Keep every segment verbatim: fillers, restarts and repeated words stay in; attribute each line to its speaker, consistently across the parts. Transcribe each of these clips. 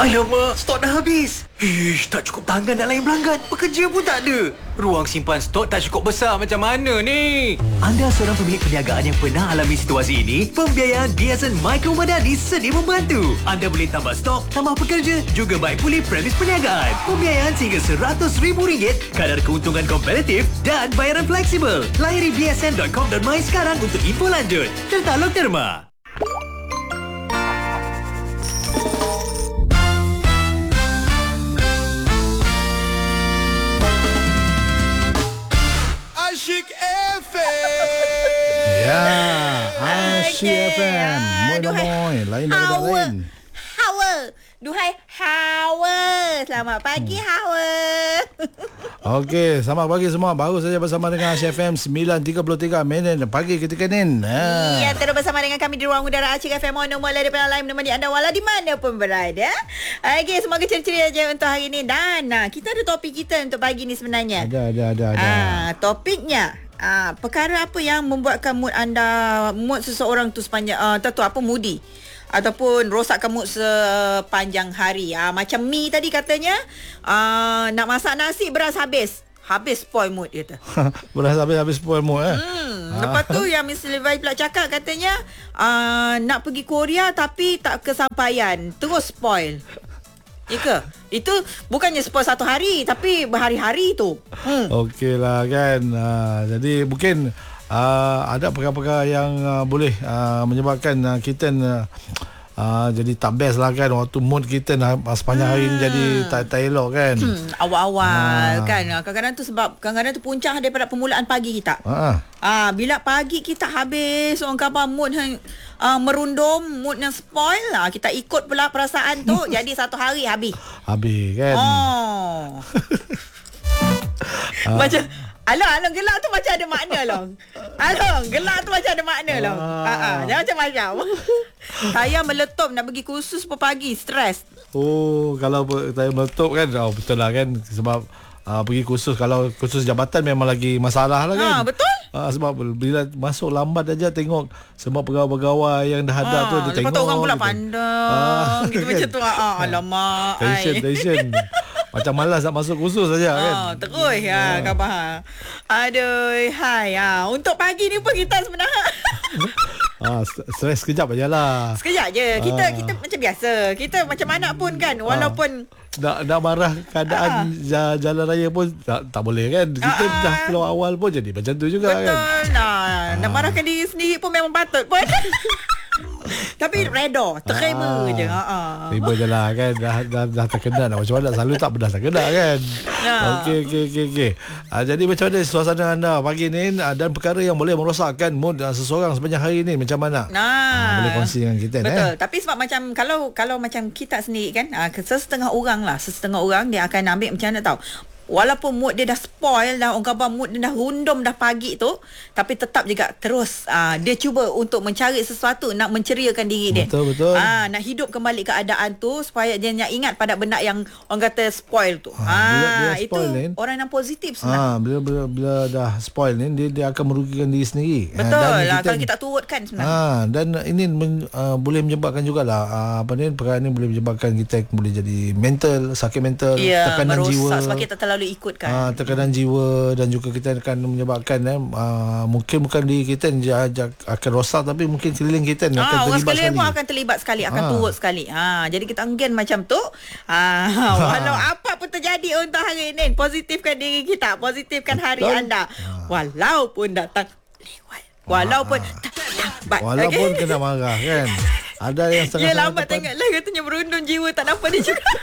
Speaker 1: Alamak, stok dah habis. Ish, tak cukup tangan nak layan pelanggan. Pekerja pun tak ada. Ruang simpan stok tak cukup besar, macam mana ni? Anda seorang pemilik perniagaan yang pernah alami situasi ini? Pembiayaan B S N Micro Madani sedia membantu. Anda boleh tambah stok, tambah pekerja, juga baik pulih premis perniagaan. Pembiayaan sehingga seratus ribu ringgit, kadar keuntungan kompetitif dan bayaran fleksibel. Layari b s n dot com dot my sekarang untuk info lanjut. Tertaluk terma.
Speaker 2: Asyik F M.
Speaker 3: Ya, Asyik F M. Moy moy, lain daripada lain.
Speaker 4: Hawa. Duhai Hawa. Selamat pagi hmm. Hawa.
Speaker 3: Okey, selamat pagi semua. Baru saja bersama dengan Asyik F M sembilan tiga puluh tiga minit pagi ketika ini. Ha.
Speaker 4: Ya, terus bersama dengan kami di ruang udara Asyik F M nombor daripada lain menemani anda wala di mana pun berada. Okey, semoga ceria-ceria je untuk hari ini. Dan nah, kita ada topik kita untuk pagi ni sebenarnya.
Speaker 3: Ada, ada, ada, ada.
Speaker 4: Ah, topiknya Ah, perkara apa yang membuatkan mood anda, mood seseorang tu sepanjang uh, tentu apa moody ataupun rosakkan mood sepanjang hari. Ah, macam Mi tadi katanya uh, nak masak nasi beras habis. Habis spoil mood kata.
Speaker 3: Beras habis-habis spoil mood eh.
Speaker 4: Hmm, lepas tu yang Miss Levi pula cakap katanya uh, nak pergi Korea tapi tak kesampaian. Terus spoil. Ya ke? Itu bukannya spoil satu hari tapi berhari-hari tu. Hmm.
Speaker 3: Okeylah kan. Uh, jadi mungkin uh, ada perkara-perkara yang uh, boleh uh, menyebabkan uh, kita uh, uh, jadi tak best lah kan. Waktu mood kita uh, sepanjang hari ni jadi tak, tak elok kan.
Speaker 4: Hmm, awal-awal
Speaker 3: uh.
Speaker 4: kan. Kadang-kadang tu sebab kadang-kadang tu puncak daripada permulaan pagi kita.
Speaker 3: Uh.
Speaker 4: Ah, bila pagi kita habis orang kata mood yang uh, merundum, mood yang spoil lah, kita ikut pula perasaan tu jadi satu hari habis.
Speaker 3: Habis kan.
Speaker 4: Oh. Macam Along, along gelak tu macam ada makna long. Along, gelak tu macam ada makna long. Ha ah, jangan macam-macam. Saya meletup nak pergi kursus pagi, stres.
Speaker 3: Oh, kalau saya meletup kan, oh, betul lah kan. Sebab uh, pergi kursus, kalau kursus jabatan memang lagi masalah lah kan.
Speaker 4: Ha, betul.
Speaker 3: Uh, sebab bila masuk lambat aja tengok semua pegawai-pegawai yang dah ada ha, tu dia tengok.
Speaker 4: Lepas tu orang pula pandang. Gitu macam tu. Ah, alamak.
Speaker 3: Tension, tension. Macam malas nak masuk kursus saja kan.
Speaker 4: Oh, terus ya, kau faham. Aduh, hai ya. Untuk pagi ni pun kita sebenarnya
Speaker 3: Ah, stres sekejap aja lah.
Speaker 4: Sekejap je. Kita ah. kita macam biasa. Kita macam mana pun kan, walaupun
Speaker 3: nak nak marah keadaan uh, jalan raya pun tak, tak boleh kan. Kita uh, dah keluar awal pun jadi macam tu juga
Speaker 4: betul,
Speaker 3: kan.
Speaker 4: Betul. Nah, uh. nak marahkan diri sendiri pun memang patut pun. Tapi reda, terima je. Ha.
Speaker 3: Terima je lah kan. Dah, dah, dah terkena dah. Macam mana selalu tak pernah terkena kan. Nah. Okey, okey, okey. Okay. Uh, jadi macam mana suasana anda pagi ni uh, dan perkara yang boleh merosakkan mood uh, seseorang sepanjang hari ni macam mana?
Speaker 4: Nah.
Speaker 3: Uh, boleh kongsi dengan kita.
Speaker 4: Betul.
Speaker 3: Eh?
Speaker 4: Tapi sebab macam kalau kalau macam kita sendiri kan, uh, sesetengah orang lah, sesetengah orang dia akan ambil macam mana tahu. Walaupun mood dia dah spoil dah, orang kata mood dia dah rundum dah pagi tu, tapi tetap juga terus uh, dia cuba untuk mencari sesuatu nak menceriakan diri dia.
Speaker 3: Betul, betul.
Speaker 4: Ah, nak hidup kembali keadaan tu supaya dia nak ingat pada benda yang orang kata spoil tu.
Speaker 3: Ha, bila, bila
Speaker 4: itu
Speaker 3: spoil ni,
Speaker 4: orang yang positif sebenarnya.
Speaker 3: Ha, bila, bila, bila dah spoil ni dia, dia akan merugikan diri sendiri.
Speaker 4: Betul
Speaker 3: ha,
Speaker 4: lah kita, kalau kita turutkan sebenarnya.
Speaker 3: Ha, dan ini men, uh, boleh menyebabkan jugalah uh, apa ni, perkara ni boleh menyebabkan kita boleh jadi mental, sakit mental,
Speaker 4: ya,
Speaker 3: tekanan
Speaker 4: merosak
Speaker 3: jiwa.
Speaker 4: sebab kita terlalu ikutkan.
Speaker 3: Ha, tekanan jiwa dan juga kita akan menyebabkan eh, uh, mungkin bukan diri kita yang akan rosak tapi mungkin keliling kita
Speaker 4: ah,
Speaker 3: akan terlibat
Speaker 4: orang sekeliling
Speaker 3: sekali.
Speaker 4: pun akan terlibat sekali, akan
Speaker 3: ah.
Speaker 4: turut sekali. Ha, jadi kita enggan macam tu. Ha, walau apa pun terjadi untuk hari ini, positifkan diri kita, positifkan hari Betul. anda. Ah. Walaupun datang lewat, walaupun ah. tak lambat,
Speaker 3: walaupun okay? kena marah kan. Ada yang setengah-setengah
Speaker 4: ya, lambat tengoklah katanya berundung jiwa tak dapat dia juga.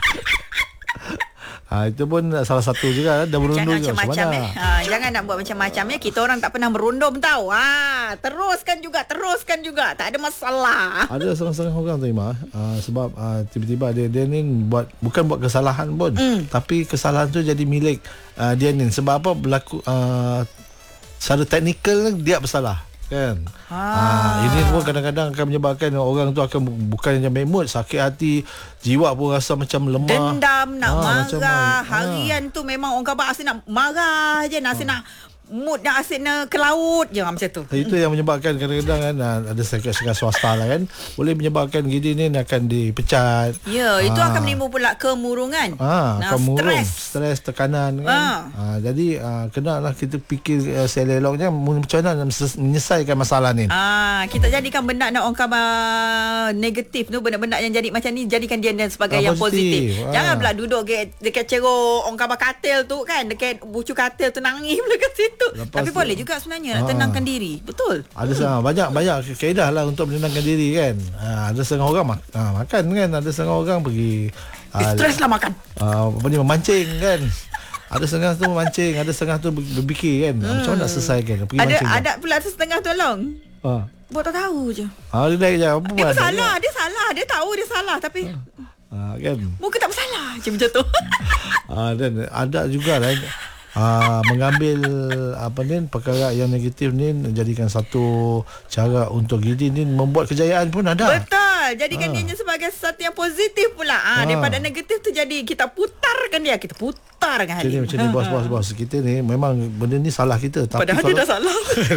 Speaker 3: Ha, itu pun salah satu juga dah berundung.
Speaker 4: Jangan macam-macam eh. Ha, jangan nak buat macam-macam ya. Kita orang tak pernah berundung tahu. Ha, teruskan juga, teruskan juga. Tak ada masalah.
Speaker 3: Ada setengah-setengah orang terima uh, sebab uh, tiba-tiba dia dia ni buat bukan buat kesalahan pun, mm. tapi kesalahan tu jadi milik uh, dia ni. Sebab apa berlaku uh, secara teknikal dia bersalah. Kan. Ha. ha ini pun kadang-kadang akan menyebabkan orang tu akan bukan yang mood, sakit hati, jiwa pun rasa macam lemah,
Speaker 4: dendam, nak ha, marah.
Speaker 3: Macam,
Speaker 4: harian ha. tu memang orang kata asyik nak marah je, asyik ha. nak mood yang asyik nak ke laut je macam tu.
Speaker 3: Itu yang menyebabkan kadang-kadang kan ah, ada syarikat-syarikat swasta lah kan, boleh menyebabkan gidi ni akan dipecat.
Speaker 4: Ya, itu
Speaker 3: Ah.
Speaker 4: akan menimbul pula kemurungan.
Speaker 3: Ah,
Speaker 4: Nah,
Speaker 3: akan murung,
Speaker 4: stres.
Speaker 3: stres, tekanan kan.
Speaker 4: Ah.
Speaker 3: Ah, jadi ah, kenalah kita fikir uh, seleloknya macam mana nak ses- menyelesaikan masalah ni.
Speaker 4: Ah, kita jadikan benda nak orang khabar negatif tu, benda-benda yang jadi macam ni jadikan dia sebagai
Speaker 3: Ah,
Speaker 4: yang
Speaker 3: positif.
Speaker 4: positif.
Speaker 3: Ah.
Speaker 4: Jangan pula duduk dekat, dekat ceruk orang khabar katil tu kan, dekat bucu katil tu nangis pula kat situ.
Speaker 3: Lepas
Speaker 4: Tapi
Speaker 3: tu-
Speaker 4: boleh juga sebenarnya nak
Speaker 3: Ah.
Speaker 4: tenangkan diri. Betul.
Speaker 3: Ada setengah banyak banyak kaedah lah untuk menenangkan diri kan. Ah, ada setengah orang mak- ah, makan kan, ada setengah orang pergi ah,
Speaker 4: Stres lah makan.
Speaker 3: ah, apa ni memancing kan. Ada setengah tu memancing, ada setengah tu ber- berfikir kan. Hmm. Macam mana nak selesaikan? Pergi
Speaker 4: Ada
Speaker 3: mancing.
Speaker 4: ada pula setengah tolong.
Speaker 3: Ah.
Speaker 4: Buat tak tahu je.
Speaker 3: Ah, dia dah je apa
Speaker 4: Dia
Speaker 3: buat.
Speaker 4: bersalah, dia salah, dia tahu dia salah tapi
Speaker 3: Ah, kan.
Speaker 4: muka tak bersalah je macam tu.
Speaker 3: Ah, dan ada jugalah ah, mengambil apa ni perkara yang negatif ni jadikan satu cara untuk Gidi ni membuat kejayaan pun ada.
Speaker 4: Betul. Jadikan
Speaker 3: Ah.
Speaker 4: dia sebagai sesuatu yang positif pula. Ah,
Speaker 3: Ah.
Speaker 4: daripada negatif tu jadi kita putarkan dia, kita putarkan
Speaker 3: Jadi
Speaker 4: Halim.
Speaker 3: macam ni bos-bos bos kita ni memang benda ni salah kita tapi
Speaker 4: Padahal dia dah salah.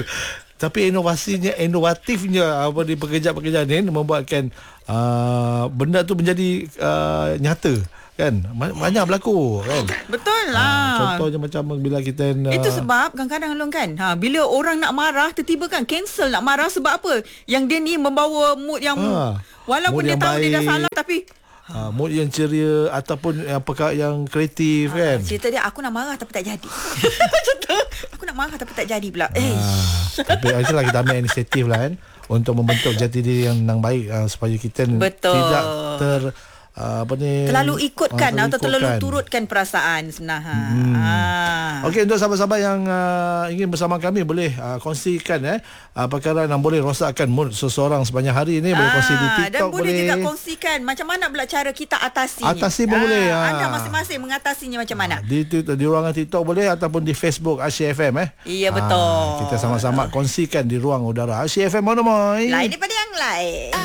Speaker 3: tapi inovasinya inovatifnya apa di pekerjaan-pekerjaan ni membuatkan uh, benda tu menjadi uh, nyata kan. Ma- banyak berlaku kan.
Speaker 4: Betul
Speaker 3: Ah,
Speaker 4: lah.
Speaker 3: contohnya macam bila kita uh,
Speaker 4: Itu sebab kadang-kadang Long kan, ha, bila orang nak marah tiba-tiba kan cancel nak marah sebab apa? Yang dia ni membawa mood yang
Speaker 3: Ah,
Speaker 4: walaupun
Speaker 3: mood
Speaker 4: dia
Speaker 3: yang
Speaker 4: tahu dia dah
Speaker 3: baik.
Speaker 4: salah tapi
Speaker 3: uh, mood yang ceria ataupun uh, perkara yang kreatif kan.
Speaker 4: cerita dia aku nak marah tapi tak jadi. Macam tu. Aku nak marah tapi tak jadi pula. Eh.
Speaker 3: Ah, tapi itulah kita ambil inisiatif lah kan untuk membentuk jati diri yang, yang baik uh, supaya kita
Speaker 4: Betul.
Speaker 3: tidak ter uh, apa ni
Speaker 4: Terlalu ikutkan
Speaker 3: ah,
Speaker 4: atau terlalu
Speaker 3: ikutkan.
Speaker 4: turutkan perasaan sebenarnya.
Speaker 3: Hmm.
Speaker 4: Ah.
Speaker 3: Okey, untuk sahabat-sahabat yang uh, ingin bersama kami boleh uh, kongsikan eh uh, perkara yang boleh rosakkan mood seseorang sepanjang hari ni, boleh kongsi di TikTok,
Speaker 4: dan boleh,
Speaker 3: boleh
Speaker 4: juga kongsikan macam mana pula cara kita atasinya.
Speaker 3: Atasi pun boleh, ah.
Speaker 4: Anda masing-masing mengatasinya macam mana?
Speaker 3: di di ruangan TikTok boleh ataupun di Facebook Asyik F M eh.
Speaker 4: Iya, betul.
Speaker 3: Ah, kita sama-sama kongsikan di ruang udara Asyik F M Mono Moy.
Speaker 4: Lain daripada yang lain.